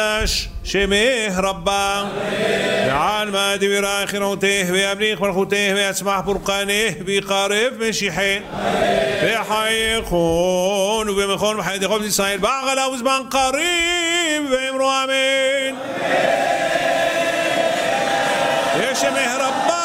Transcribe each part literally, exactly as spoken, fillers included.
שמח רבה ועל מה דברה חירותה וימליך מלכותה ויצמח פורקנה ויקרב משיחה וחייכון ובמכון וחיידי חוב ישראל בעגלה וזמן קריב ואמרו אמן שמח רבה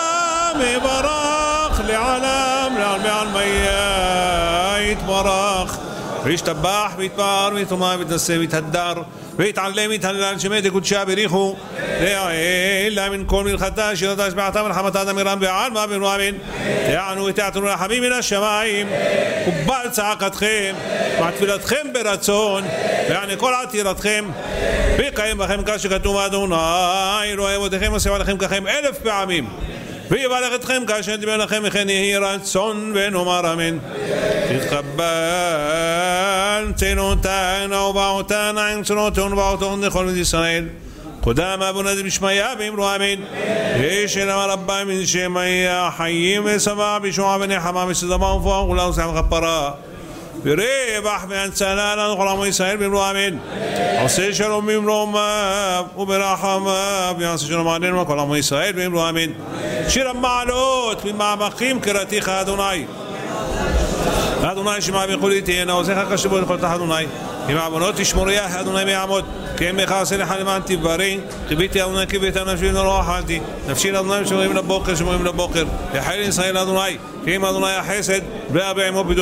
מברך לעולם לעלמי עלמי יתברך וישתבח ויתפאר ויתרומם ויתנשא ויתהדר ויתעלם ויתהלל שמי קודשה בריחו לעילה מן כל מלחתה שירתה השבעתה ולחמתה דמירם ועלמה ואמרו אמן תענו ותעתנו רחמים מן השמיים ובעל צעקתכם ותפילתכם ברצון ויענה כל עתירתכם ויקיים בכם כך שכתוב אדוני רואה אבותיכם ועושה עליכם ככם אלף פעמים ויברך אתכם כאשר דיבר לכם וכן יהי רצון ונאמר אמן תתקבל צנותינו ובעותינו עם צנותינו ובעותינו לכל בית ישראל קודם אבונה דבשמיא ואמרו אמן ישל אמר רבה מן שמיה חיים ושבע בישועה ונחמה וסדמה ופוח ולה וסחם כפרה ורווח והצלה לנו כל עמו ישראל ואמרו אמן עושה שלום במרומיו וברחמיו ויעשה שלום עלינו כל עמו ישראל ואמרו אמן שיר המעלות ממעמקים קראתיך אדוני אדוני שמע בקולי תהיינה עוזיך כשבו לכל תחת אדוני עם העוונות תשמוריה אדוני מיעמוד כי אם לך עשה לך למען תברי חיביתי אדוני כי ביתה נפשי ולא אכלתי נפשי לאדוני שמורים לבוקר שמורים לבוקר יחל ישראל אדוני כי אם אדוני החסד והבא עמו